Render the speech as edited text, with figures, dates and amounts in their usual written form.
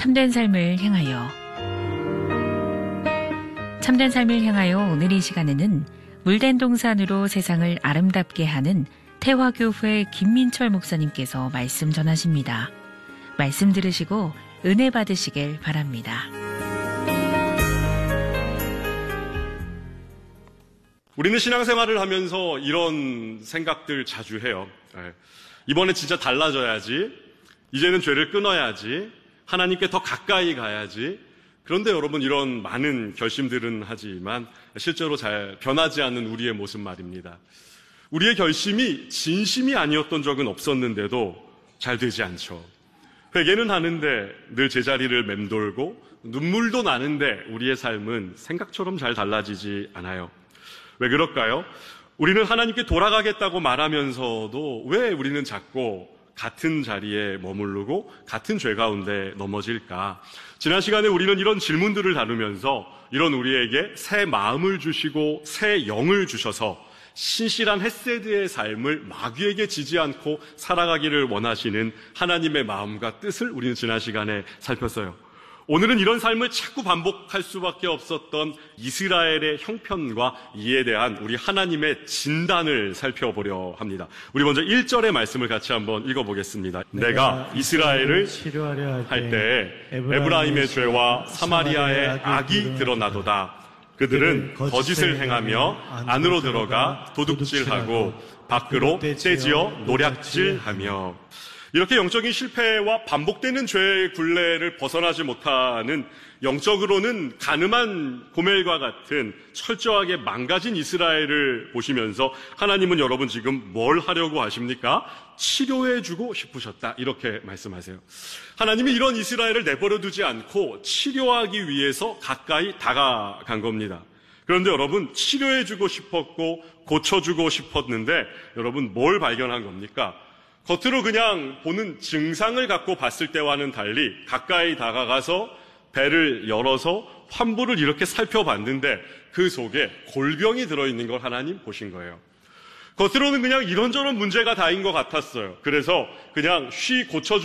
참된 삶을 향하여. 참된 삶을 향하여 오늘 이 시간에는 물된 동산으로 세상을 아름답게 하는 태화교회 김민철 목사님께서 말씀 전하십니다. 말씀 들으시고 은혜 받으시길 바랍니다. 우리는 신앙생활을 하면서 이런 생각들 자주 해요. 이번에 진짜 달라져야지. 이제는 죄를 끊어야지. 하나님께 더 가까이 가야지. 그런데 여러분, 이런 많은 결심들은 하지만 실제로 잘 변하지 않는 우리의 모습 말입니다. 우리의 결심이 진심이 아니었던 적은 없었는데도 잘 되지 않죠. 회개는 하는데 늘 제자리를 맴돌고 눈물도 나는데 우리의 삶은 생각처럼 잘 달라지지 않아요. 왜 그럴까요? 우리는 하나님께 돌아가겠다고 말하면서도 왜 우리는 자꾸 같은 자리에 머무르고 같은 죄 가운데 넘어질까? 지난 시간에 우리는 이런 질문들을 다루면서 이런 우리에게 새 마음을 주시고 새 영을 주셔서 신실한 헤세드의 삶을 마귀에게 지지 않고 살아가기를 원하시는 하나님의 마음과 뜻을 우리는 지난 시간에 살폈어요. 오늘은 이런 삶을 자꾸 반복할 수밖에 없었던 이스라엘의 형편과 이에 대한 우리 하나님의 진단을 살펴보려 합니다. 우리 먼저 1절의 말씀을 같이 한번 읽어보겠습니다. 내가 이스라엘을 치료하려 할 때에 에브라임의 죄와 사마리아의 악이 드러나도다. 그들은 거짓을 행하며 안으로 들어가 도둑질하고 밖으로 떼지어 노략질하며. 이렇게 영적인 실패와 반복되는 죄의 굴레를 벗어나지 못하는, 영적으로는 가늠한 고멜과 같은 철저하게 망가진 이스라엘을 보시면서 하나님은 여러분 지금 뭘 하려고 하십니까? 치료해주고 싶으셨다, 이렇게 말씀하세요. 하나님이 이런 이스라엘을 내버려두지 않고 치료하기 위해서 가까이 다가간 겁니다. 그런데 여러분, 치료해주고 싶었고 고쳐주고 싶었는데 여러분 뭘 발견한 겁니까? 겉으로 그냥 보는 증상을 갖고 봤을 때와는 달리 가까이 다가가서 배를 열어서 환부를 이렇게 살펴봤는데 그 속에 골병이 들어있는 걸 하나님 보신 거예요. 겉으로는 그냥 이런저런 문제가 다인 것 같았어요. 그래서 그냥 고쳐주고